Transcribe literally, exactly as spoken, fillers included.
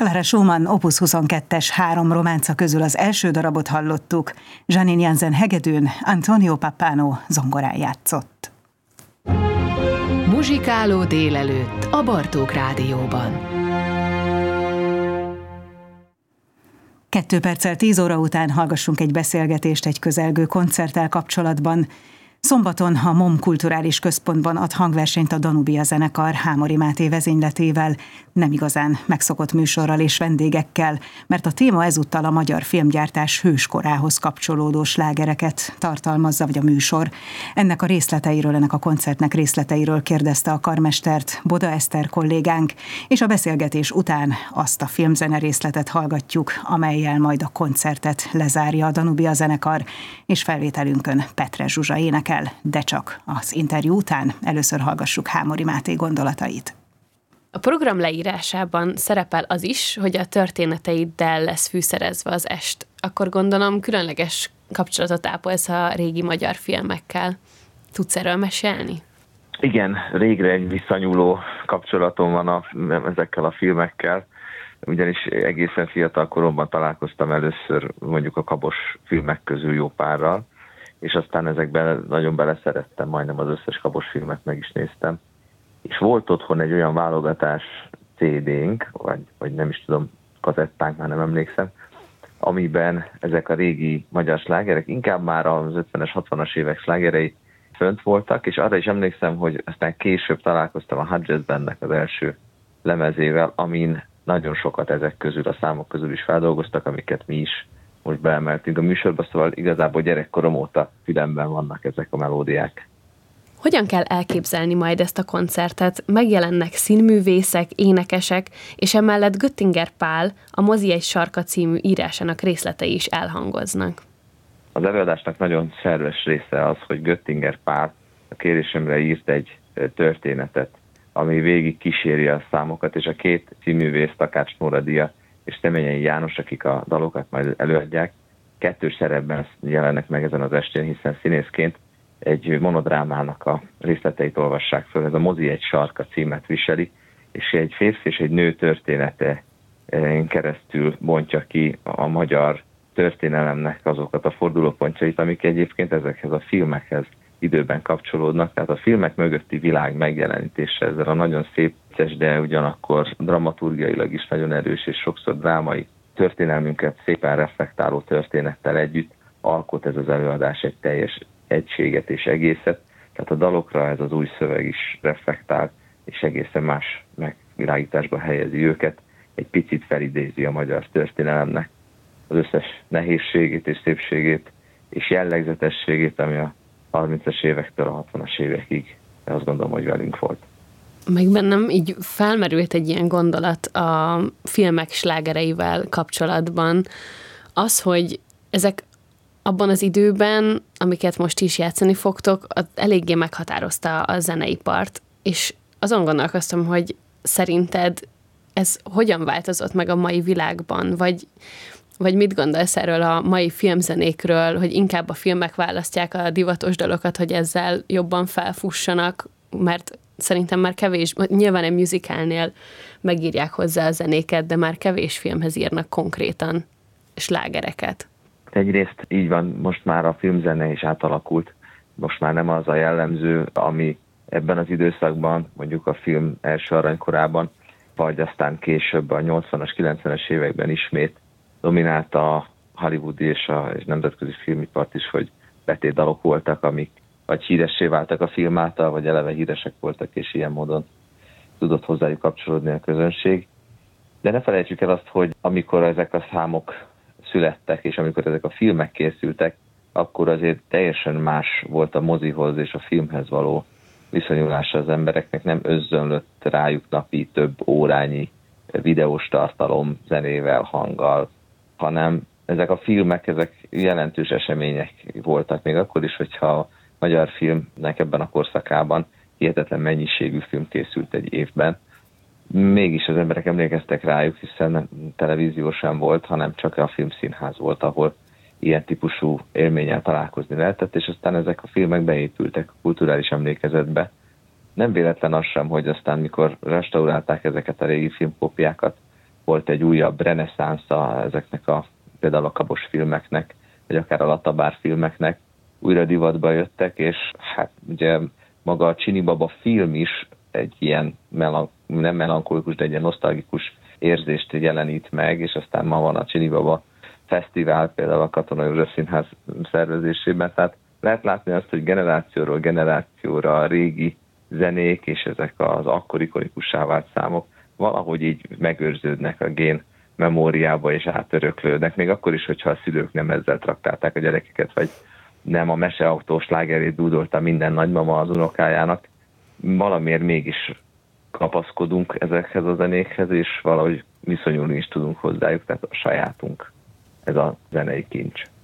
Clara Schumann Opus huszonkettes három románca közül az első darabot hallottuk. Janine Jansen hegedűn, Antonio Pappano zongorán játszott. Muzsikáló délelőtt a Bartók Rádióban. Kettő perccel tíz óra után hallgassunk egy beszélgetést egy közelgő koncerttel kapcsolatban. Szombaton a MOM Kulturális Központban ad hangversenyt a Danubia zenekar Hámori Máté vezényletével, nem igazán megszokott műsorral és vendégekkel, mert a téma ezúttal a magyar filmgyártás hőskorához kapcsolódó slágereket tartalmazza, vagy a műsor. Ennek a részleteiről, ennek a koncertnek részleteiről kérdezte a karmestert Boda Eszter kollégánk, és a beszélgetés után azt a filmzene részletet hallgatjuk, amellyel majd a koncertet lezárja a Danubia zenekar, és felvételünkön Petre Zsuzsa énekel, de csak az interjú után. Először hallgassuk Hámori Máté gondolatait. A program leírásában szerepel az is, hogy a történeteiddel lesz fűszerezve az est. Akkor gondolom különleges kapcsolatot ápolsz a régi magyar filmekkel. Tudsz erről mesélni? Igen, régre egy visszanyúló kapcsolatom van a, ezekkel a filmekkel, ugyanis egészen fiatal koromban találkoztam először mondjuk a Kabos filmek közül jó párral, és aztán ezekben nagyon beleszerettem, majdnem az összes Kabos filmet meg is néztem. És volt otthon egy olyan válogatás cé dé-nk, vagy, vagy nem is tudom, kazettánk, már nem emlékszem, amiben ezek a régi magyar slágerek, inkább már az ötvenes, hatvanas évek slágerei fönt voltak, és arra is emlékszem, hogy aztán később találkoztam a Hot Jazz Bandnek az első lemezével, amin nagyon sokat ezek közül, a számok közül is feldolgoztak, amiket mi is most beemeltünk a műsorba, szóval igazából gyerekkorom óta fülemben vannak ezek a melódiák. Hogyan kell elképzelni majd ezt a koncertet? Megjelennek színművészek, énekesek, és emellett Göttinger Pál, a Mozi egy sarka című írásának részletei is elhangoznak. Az előadásnak nagyon szerves része az, hogy Göttinger Pál a kérésemre írt egy történetet, ami végig kíséri a számokat, és a két színművész, Takács Nóra Dia és Teményei János, akik a dalokat majd előadják, kettős szerepben jelennek meg ezen az estén, hiszen színészként egy monodrámának a részleteit olvassák föl. Ez a Mozi egy sarka címet viseli, és egy férfi és egy nő története keresztül bontja ki a magyar történelemnek azokat a fordulópontjait, amik egyébként ezekhez a filmekhez időben kapcsolódnak. Tehát a filmek mögötti világ megjelenítése ezzel a nagyon szép, de ugyanakkor dramaturgiailag is nagyon erős és sokszor drámai történelmünket szépen reflektáló történettel együtt alkot ez az előadás egy teljes egységet és egészet. Tehát a dalokra ez az új szöveg is reflektál, és egészen más megvilágításba helyezi őket. Egy picit felidézi a magyar történelemnek az összes nehézségét és szépségét és jellegzetességét, ami a harmincas évektől a hatvanas évekig azt gondolom, hogy velünk volt. Meg bennem így felmerült egy ilyen gondolat a filmek slágereivel kapcsolatban. Az, hogy ezek abban az időben, amiket most is játszani fogtok, eléggé meghatározta a zeneipart, és azon gondolkoztam, hogy szerinted ez hogyan változott meg a mai világban, vagy, vagy mit gondolsz erről a mai filmzenékről, hogy inkább a filmek választják a divatos dalokat, hogy ezzel jobban felfussanak, mert szerintem már kevés, nyilván egy musicalnél megírják hozzá a zenéket, de már kevés filmhez írnak konkrétan slágereket. Egyrészt így van, most már a filmzene is átalakult, most már nem az a jellemző, ami ebben az időszakban, mondjuk a film első aranykorában, vagy aztán később a nyolcvanas, kilencvenes években ismét dominálta a hollywoodi és a és nemzetközi filmipart is, hogy betétdalok voltak, amik vagy híressé váltak a film által, vagy eleve híresek voltak, és ilyen módon tudott hozzájuk kapcsolódni a közönség. De ne felejtsük el azt, hogy amikor ezek a számok születtek, és amikor ezek a filmek készültek, akkor azért teljesen más volt a mozihoz és a filmhez való viszonyulása az embereknek, nem özönlött rájuk napi több órányi videós tartalom zenével, hanggal, hanem ezek a filmek, ezek jelentős események voltak, még akkor is, hogyha a magyar filmnek ebben a korszakában hihetetlen mennyiségű film készült egy évben. Mégis az emberek emlékeztek rájuk, hiszen televízió sem volt, hanem csak a filmszínház volt, ahol ilyen típusú élménnyel találkozni lehetett, és aztán ezek a filmek beépültek a kulturális emlékezetbe. Nem véletlen az sem, hogy aztán mikor restaurálták ezeket a régi filmkópiákat, volt egy újabb reneszánsza ezeknek a például a Kabos filmeknek, vagy akár a Latabár filmeknek, újra divatba jöttek, és hát ugye maga a Csini Baba film is egy ilyen melank- nem melankolikus, de egy ilyen nosztalgikus érzést jelenít meg, és aztán ma van a Csini Baba Fesztivál, például a Katona József Színház szervezésében, tehát lehet látni azt, hogy generációról generációra a régi zenék és ezek az akkor ikonikussá vált számok valahogy így megőrződnek a gén memóriába és átöröklődnek, még akkor is, hogyha a szülők nem ezzel traktálták a gyerekeket, vagy nem a meseautós slágerét dúdolta minden nagymama az unokájának, valamiért mégis kapaszkodunk ezekhez a zenékhez, és valahogy viszonyulni is tudunk hozzájuk, tehát a sajátunk ez a zenei kincs.